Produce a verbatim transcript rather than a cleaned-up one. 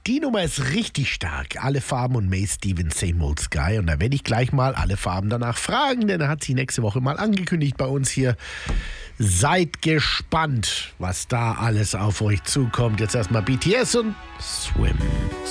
Die Nummer ist richtig stark. Alle Farben und Mae Stevens, Same Old Sky. Und da werde ich gleich mal alle Farben danach fragen, denn er hat sie nächste Woche mal angekündigt bei uns hier. Seid gespannt, was da alles auf euch zukommt. Jetzt erstmal B T S und Swim.